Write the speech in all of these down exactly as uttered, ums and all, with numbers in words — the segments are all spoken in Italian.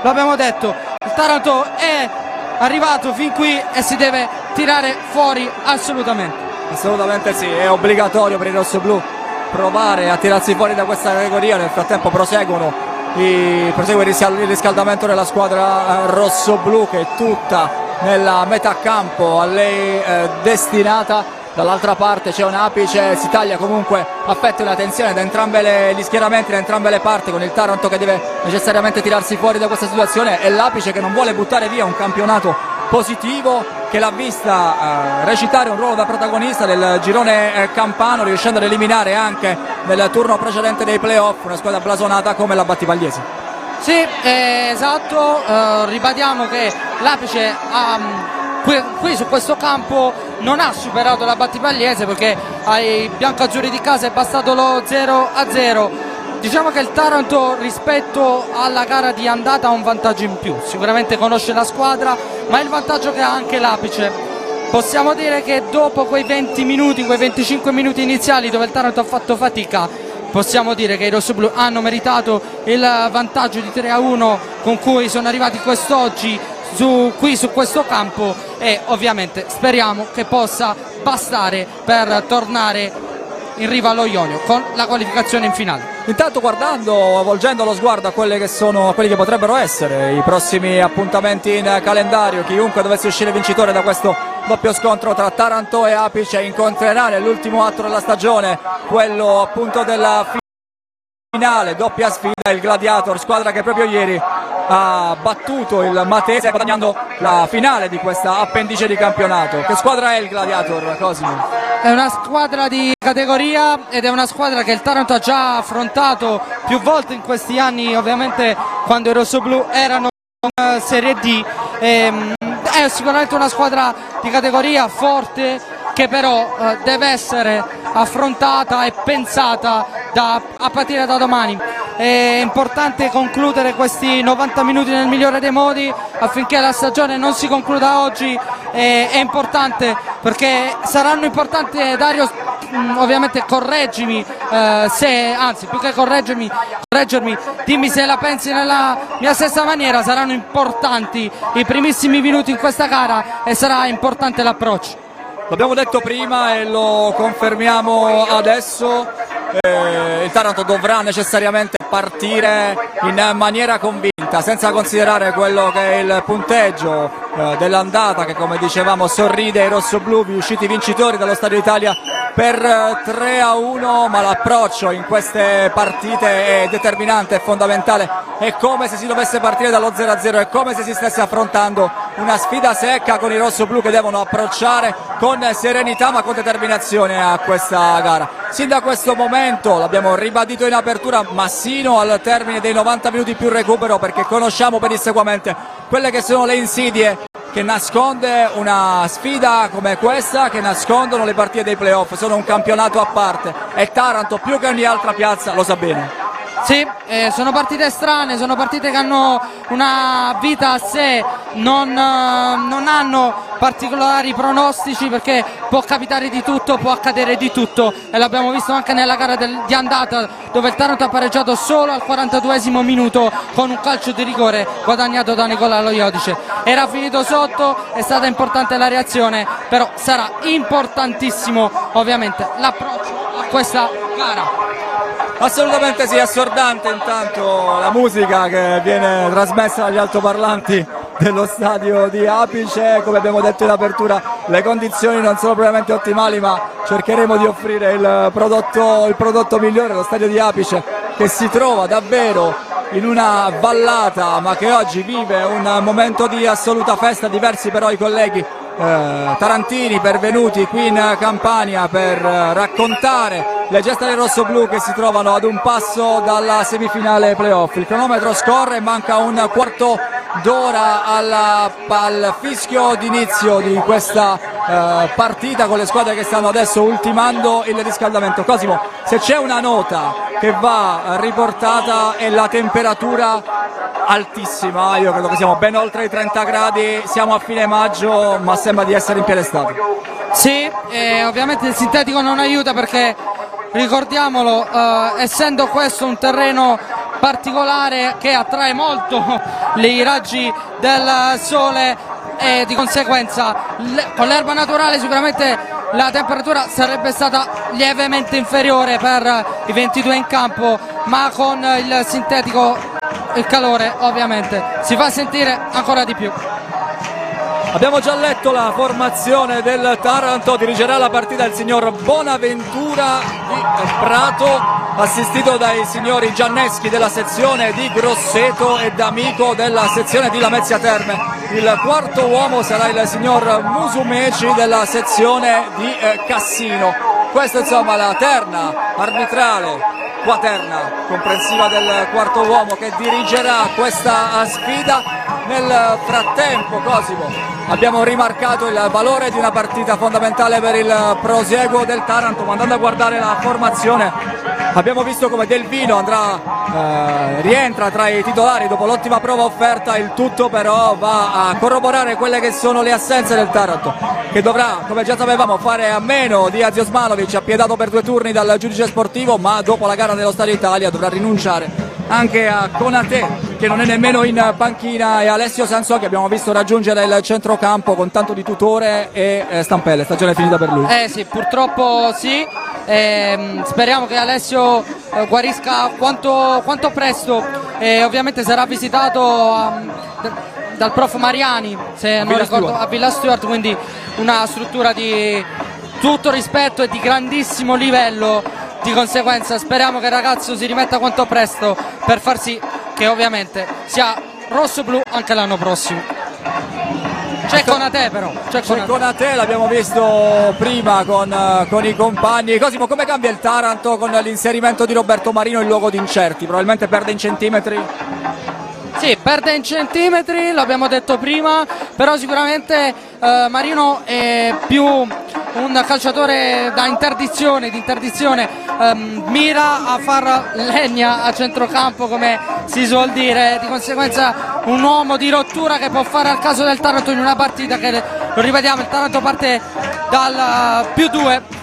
lo abbiamo detto, il Taranto è arrivato fin qui e si deve tirare fuori assolutamente. Assolutamente sì, è obbligatorio per i rossoblù provare a tirarsi fuori da questa categoria. Nel frattempo proseguono i, prosegue il riscaldamento della squadra rossoblù, che è tutta nella metà campo a lei eh, destinata. Dall'altra parte c'è un apice, si taglia comunque affetto la tensione da entrambe le, gli schieramenti, da entrambe le parti, con il Taranto che deve necessariamente tirarsi fuori da questa situazione e l'apice che non vuole buttare via un campionato positivo che l'ha vista eh, recitare un ruolo da protagonista del girone eh, campano, riuscendo ad eliminare anche nel turno precedente dei playoff una squadra blasonata come la Battipagliese. Sì, eh, esatto, eh, ribadiamo che l'apice ha... Qui, qui su questo campo non ha superato la Battipagliese, perché ai biancoazzurri di casa è bastato lo zero a zero. Diciamo che il Taranto rispetto alla gara di andata ha un vantaggio in più, sicuramente conosce la squadra, ma è il vantaggio che ha anche l'apice. Possiamo dire che dopo quei venti minuti, quei venticinque minuti iniziali dove il Taranto ha fatto fatica, possiamo dire che i rossoblù hanno meritato il vantaggio di tre a uno con cui sono arrivati quest'oggi Su, qui su questo campo, e ovviamente speriamo che possa bastare per tornare in riva allo Ionio con la qualificazione in finale. Intanto guardando, volgendo lo sguardo a quelli che sono, a quelli che potrebbero essere i prossimi appuntamenti in calendario, chiunque dovesse uscire vincitore da questo doppio scontro tra Taranto e Apice incontrerà nell'ultimo atto della stagione, quello appunto della finale, doppia sfida, il Gladiator, squadra che proprio ieri ha battuto il Matese guadagnando la finale di questa appendice di campionato. Che squadra è il Gladiator, Cosimo? È una squadra di categoria ed è una squadra che il Taranto ha già affrontato più volte in questi anni, ovviamente quando i rossoblù erano in Serie D. Ehm, è sicuramente una squadra di categoria forte, che però eh, deve essere affrontata e pensata da, a partire da domani. È importante concludere questi novanta minuti nel migliore dei modi affinché la stagione non si concluda oggi. È, è importante perché saranno importanti, Dario, mh, ovviamente correggimi, eh, se, anzi più che correggermi, correggermi, dimmi se la pensi nella mia stessa maniera. Saranno importanti i primissimi minuti in questa gara e sarà importante l'approccio. L'abbiamo detto prima e lo confermiamo adesso, eh, il Taranto dovrà necessariamente partire in maniera convinta, senza considerare quello che è il punteggio eh, dell'andata, che come dicevamo sorride ai rossoblù, usciti vincitori dallo Stadio Italia per tre a uno, ma l'approccio in queste partite è determinante, è fondamentale. È come se si dovesse partire dallo zero a zero, è come se si stesse affrontando una sfida secca con i rossoblù che devono approcciare con serenità ma con determinazione a questa gara. Sin da questo momento, l'abbiamo ribadito in apertura, ma sino al termine dei novanta minuti più recupero, perché conosciamo pedissequamente quelle che sono le insidie che nasconde una sfida come questa, che nascondono le partite dei playoff. Sono un campionato a parte e Taranto più che ogni altra piazza lo sa bene. Sì, eh, sono partite strane, sono partite che hanno una vita a sé, non, eh, non hanno particolari pronostici, perché può capitare di tutto, può accadere di tutto, e l'abbiamo visto anche nella gara del, di andata, dove il Taranto ha pareggiato solo al quarantaduesimo minuto con un calcio di rigore guadagnato da Nicola Loiodice. Era finito sotto, è stata importante la reazione, però sarà importantissimo ovviamente l'approccio a questa gara. Assolutamente sì, assordante intanto la musica che viene trasmessa dagli altoparlanti dello stadio di Apice. Come abbiamo detto in apertura, le condizioni non sono propriamente ottimali, ma cercheremo di offrire il prodotto, il prodotto migliore. Lo stadio di Apice che si trova davvero in una vallata, ma che oggi vive un momento di assoluta festa. Diversi però i colleghi Eh, tarantini pervenuti qui in Campania per eh, raccontare le gesta del rossoblù che si trovano ad un passo dalla semifinale playoff. Il cronometro scorre, manca un quarto d'ora alla, al fischio d'inizio di questa eh, partita, con le squadre che stanno adesso ultimando il riscaldamento. Cosimo, se c'è una nota che va riportata è la temperatura altissima. Io credo che siamo ben oltre i trenta gradi, siamo a fine maggio, ma sembra di essere in piedistallo. Sì, eh, ovviamente il sintetico non aiuta, perché ricordiamolo, eh, essendo questo un terreno particolare che attrae molto i raggi del sole e di conseguenza con l'erba naturale sicuramente la temperatura sarebbe stata lievemente inferiore per i ventidue in campo, ma con il sintetico il calore ovviamente si fa sentire ancora di più. Abbiamo già letto la formazione del Taranto, dirigerà la partita il signor Bonaventura di Prato, assistito dai signori Gianneschi della sezione di Grosseto e D'Amico della sezione di Lamezia Terme. Il quarto uomo sarà il signor Musumeci della sezione di eh, Cassino. Questa insomma la terna arbitrale quaterna comprensiva del quarto uomo che dirigerà questa sfida. Nel frattempo, Cosimo, abbiamo rimarcato il valore di una partita fondamentale per il prosieguo del Taranto, ma andando a guardare la formazione abbiamo visto come Del Vino andrà, eh, rientra tra i titolari dopo l'ottima prova offerta. Il tutto però va a corroborare quelle che sono le assenze del Taranto, che dovrà, come già sapevamo, fare a meno di Aziosmanovic, appiedato per due turni dal giudice sportivo, ma dopo la gara dello Stadio Italia dovrà rinunciare anche a Konate, che non è nemmeno in panchina, e Alessio Sansò, che abbiamo visto raggiungere il centrocampo con tanto di tutore e eh, stampelle. Stagione finita per lui. Eh sì, purtroppo sì. Eh, speriamo che Alessio eh, guarisca quanto, quanto presto, e ovviamente sarà visitato um, dal prof Mariani, se a non Villa ricordo, Stuart. a Villa Stuart, quindi una struttura di tutto rispetto e di grandissimo livello. Di conseguenza speriamo che il ragazzo si rimetta quanto presto per far sì che ovviamente sia rosso-blu anche l'anno prossimo. C'è Konate però, c'è C'è Konate, l'abbiamo visto prima con, con i compagni. Cosimo, come cambia il Taranto con l'inserimento di Roberto Marino in luogo di Incerti? Probabilmente perde in centimetri? Sì, perde in centimetri, l'abbiamo detto prima, però sicuramente eh, Marino è più un calciatore da interdizione, di interdizione, ehm, mira a far legna a centrocampo, come si suol dire, di conseguenza un uomo di rottura che può fare al caso del Taranto in una partita che, lo ripetiamo, il Taranto parte dal più due.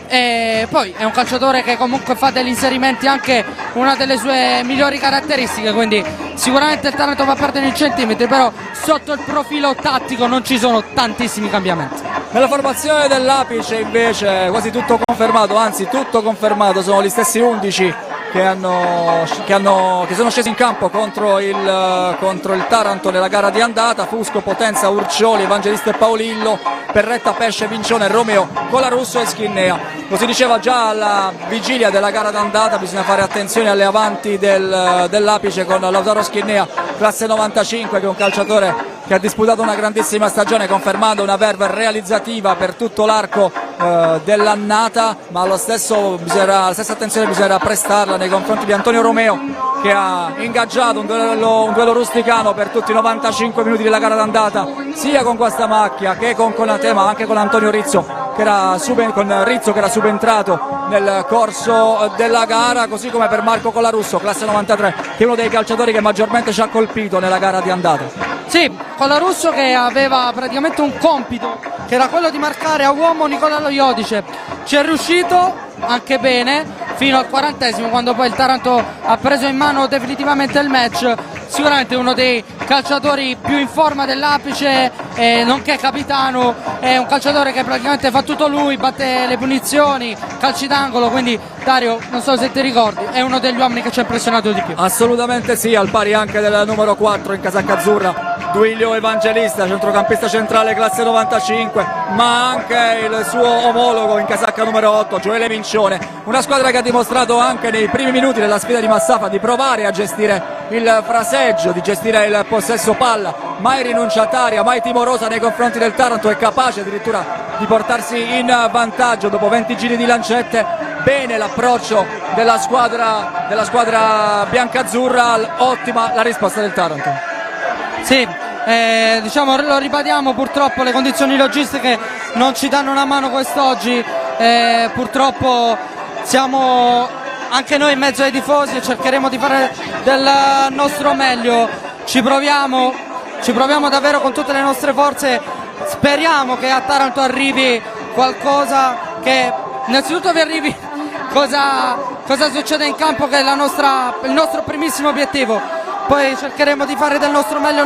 E poi è un calciatore che comunque fa degli inserimenti, anche una delle sue migliori caratteristiche, quindi sicuramente il Taranto va a perdere in centimetri, però sotto il profilo tattico non ci sono tantissimi cambiamenti. Nella formazione dell'Apice invece quasi tutto confermato, anzi tutto confermato, sono gli stessi undici che, hanno, che, hanno, che sono scesi in campo contro il, contro il Taranto nella gara di andata: Fusco, Potenza, Urcioli, Evangelista e Paolillo, Perretta, Pesce, Vincione, Romeo, Colarusso e Schinnea. Lo si diceva già alla vigilia della gara d'andata, bisogna fare attenzione alle avanti del, dell'Apice con Lautaro Schinnea, classe novantacinque, che è un calciatore che ha disputato una grandissima stagione, confermando una verve realizzativa per tutto l'arco eh, dell'annata, ma allo stesso bisognerà, la stessa attenzione bisognerà prestarla nei confronti di Antonio Romeo, che ha ingaggiato un duello, un duello rusticano per tutti i novantacinque minuti della gara d'andata, sia con questa macchia che con Konate, ma anche con Antonio Rizzo, che era sub, con Rizzo che era subentrato nel corso della gara, così come per Marco Colarusso, classe novantatré, che è uno dei calciatori che maggiormente ci ha colpito nella gara di andata. Sì, Colarusso che aveva praticamente un compito, che era quello di marcare a uomo Nicola Loiodice. Ci è riuscito anche bene fino al quarantesimo, quando poi il Taranto ha preso in mano definitivamente il match. Sicuramente uno dei calciatori più in forma dell'Apice, eh, nonché capitano, è un calciatore che praticamente fa tutto lui, batte le punizioni, calci d'angolo, quindi Dario, non so se ti ricordi, è uno degli uomini che ci ha impressionato di più. Assolutamente sì, al pari anche del numero quattro in casacca azzurra, Duilio Evangelista, centrocampista centrale classe novantacinque, ma anche il suo omologo in casacca numero otto, Gioele Vincione. Una squadra che ha dimostrato anche nei primi minuti della sfida di Massafa di provare a gestire il fraseggio, di gestire il possesso palla, mai rinunciataria, mai timorosa nei confronti del Taranto, è capace addirittura di portarsi in vantaggio dopo venti giri di lancette. Bene l'approccio della squadra, della squadra biancazzurra, ottima la risposta del Taranto. Sì, eh, diciamo, lo ripetiamo, purtroppo le condizioni logistiche non ci danno una mano quest'oggi, eh, purtroppo siamo anche noi in mezzo ai tifosi e cercheremo di fare del nostro meglio, ci proviamo, ci proviamo davvero con tutte le nostre forze, speriamo che a Taranto arrivi qualcosa che innanzitutto vi arrivi cosa cosa succede in campo, che è la nostra, il nostro primissimo obiettivo. Poi cercheremo di fare del nostro meglio